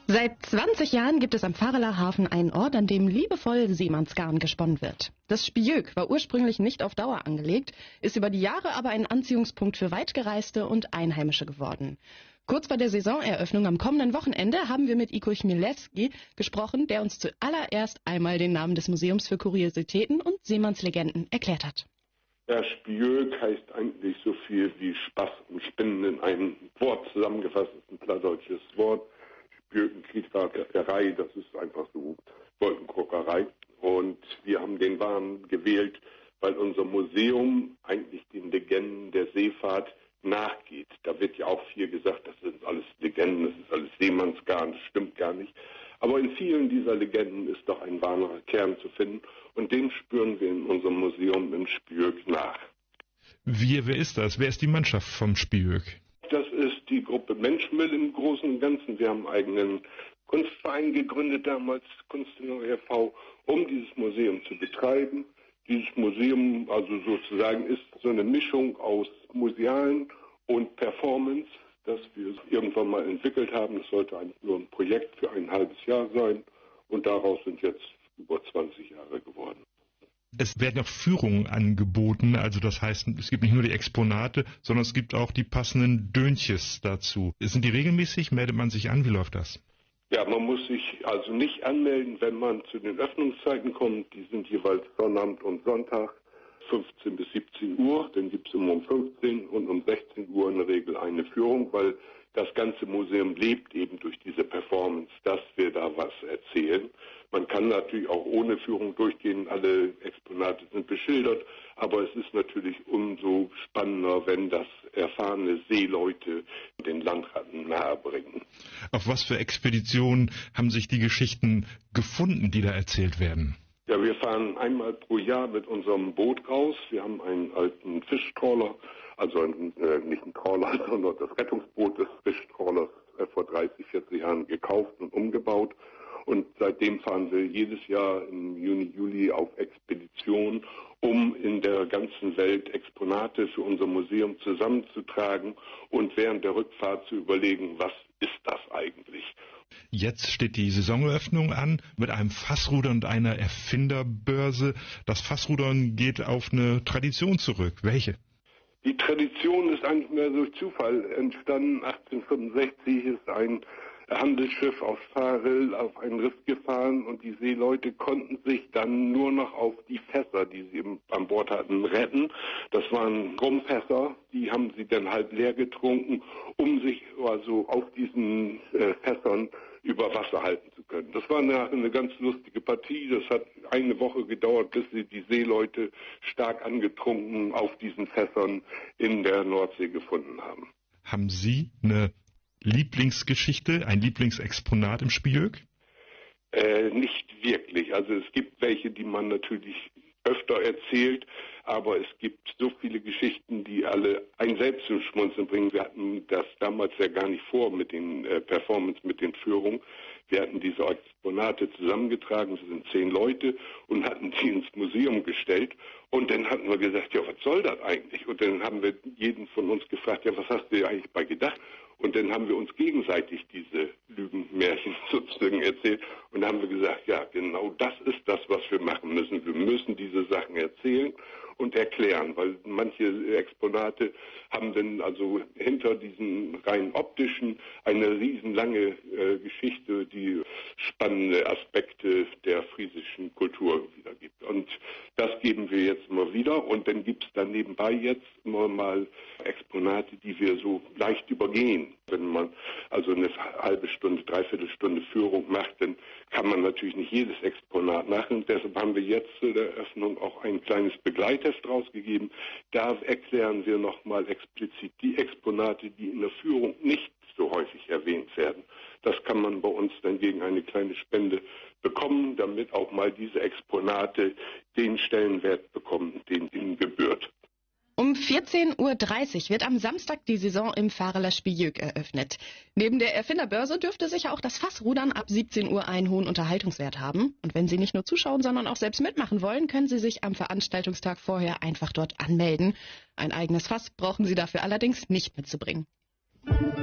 Seit 20 Jahren gibt es am Pfarreler Hafen einen Ort, an dem liebevoll Seemannsgarn gesponnen wird. Das Spijöck war ursprünglich nicht auf Dauer angelegt, ist über die Jahre aber ein Anziehungspunkt für Weitgereiste und Einheimische geworden. Kurz vor der Saisoneröffnung am kommenden Wochenende haben wir mit Igor Chmielewski gesprochen, der uns zuallererst einmal den Namen des Museums für Kuriositäten und Seemannslegenden erklärt hat. Ja, Spijöck heißt eigentlich so viel wie Spaß und Spinnen in einem Wort zusammengefasst, ist ein plattdeutsches Wort. Spiökenkriegerei, das ist einfach so Wolkenkrockerei. Und wir haben den Namen gewählt, weil unser Museum eigentlich den Legenden der Seefahrt nachgeht. Da wird ja auch viel gesagt, das sind alles Legenden, das ist alles Seemannsgarn, das stimmt gar nicht. Aber in vielen dieser Legenden ist doch ein wahrer Kern zu finden und den spüren wir in unserem Museum im Spijöck nach. Wer ist das? Wer ist die Mannschaft vom Spijöck? Das ist die Gruppe Menschmill im Großen und Ganzen. Wir haben einen eigenen Kunstverein gegründet, damals Kunst in e.V., um dieses Museum zu betreiben. Dieses Museum also sozusagen ist so eine Mischung aus Musealen und Performance, das wir irgendwann mal entwickelt haben. Das sollte eigentlich nur ein Projekt für ein halbes Jahr sein und daraus sind jetzt über 20 Jahre geworden. Es werden auch Führungen angeboten, also das heißt, es gibt nicht nur die Exponate, sondern es gibt auch die passenden Dönches dazu. Sind die regelmäßig? Meldet man sich an? Wie läuft das? Ja, man muss sich also nicht anmelden, wenn man zu den Öffnungszeiten kommt. Die sind jeweils Sonnabend und Sonntag, 15 bis 17 Uhr. Dann gibt es immer um 15 und um 16 Uhr in der Regel eine Führung, weil das ganze Museum lebt eben durch diese Performance, dass wir da was erzählen. Man kann natürlich auch ohne Führung durchgehen, alle Exponate sind beschildert, aber es ist natürlich umso spannender, wenn das erfahrene Seeleute den Landratten nahebringen. Auf was für Expeditionen haben sich die Geschichten gefunden, die da erzählt werden? Ja, wir fahren einmal pro Jahr mit unserem Boot raus. Wir haben einen alten Fischtrawler, also nicht einen Trawler, sondern das Rettungsboot des Fischtrawlers vor 30, 40 Jahren gekauft und umgebaut. Und seitdem fahren wir jedes Jahr im Juni, Juli auf Expedition, um in der ganzen Welt Exponate für unser Museum zusammenzutragen und während der Rückfahrt zu überlegen, was ist das eigentlich? Jetzt steht die Saisoneröffnung an mit einem Fassrudern und einer Erfinderbörse. Das Fassrudern geht auf eine Tradition zurück. Welche? Die Tradition ist eigentlich mehr durch Zufall entstanden. 1865 ist ein Handelsschiff aus Farel auf ein Riff gefahren und die Seeleute konnten sich dann nur noch auf die Fässer, die sie an Bord hatten, retten. Das waren Rumfässer, die haben sie dann halb leer getrunken, um sich also auf diesen Fässern über Wasser halten zu können. Das war eine ganz lustige Partie. Das hat eine Woche gedauert, bis sie die Seeleute stark angetrunken auf diesen Fässern in der Nordsee gefunden haben. Haben Sie eine Lieblingsgeschichte, ein Lieblingsexponat im Spijöck? Nicht wirklich. Also es gibt welche, die man natürlich öfter erzählt, aber es gibt so viele Geschichten, die alle ein selbst zum Schmunzeln bringen. Wir hatten das damals ja gar nicht vor mit den Performance, mit den Führungen. Wir hatten diese Exponate zusammengetragen, das sind 10 Leute, und hatten die ins Museum gestellt. Und dann hatten wir gesagt, ja, was soll das eigentlich? Und dann haben wir jeden von uns gefragt, ja, was hast du dir eigentlich bei gedacht? Und dann haben wir uns gegenseitig diese Lügenmärchen sozusagen erzählt und haben wir gesagt, ja, genau das ist das, was wir machen müssen. Wir müssen diese Sachen erzählen und erklären, weil manche Exponate haben dann also hinter diesen rein optischen eine riesenlange Geschichte, die spannende Aspekte der friesischen Kultur wiedergibt. Und das geben wir jetzt immer wieder und dann gibt es dann nebenbei jetzt immer mal Exponate, die wir so leicht übergehen. Wenn man also eine halbe Stunde, dreiviertel Stunde Führung macht, dann kann man natürlich nicht jedes Exponat machen. Deshalb haben wir jetzt zu der Eröffnung auch ein kleines Begleitheft rausgegeben. Da erklären wir nochmal explizit die Exponate, die in der Führung nicht so häufig erwähnt werden. Das kann man bei uns dann gegen eine kleine Spende bekommen, damit auch mal diese Exponate den Stellenwert bekommen, den ihnen gebührt. Um 14:30 Uhr wird am Samstag die Saison im Pfarreler Spijöck eröffnet. Neben der Erfinderbörse dürfte sicher auch das Fassrudern ab 17 Uhr einen hohen Unterhaltungswert haben. Und wenn Sie nicht nur zuschauen, sondern auch selbst mitmachen wollen, können Sie sich am Veranstaltungstag vorher einfach dort anmelden. Ein eigenes Fass brauchen Sie dafür allerdings nicht mitzubringen.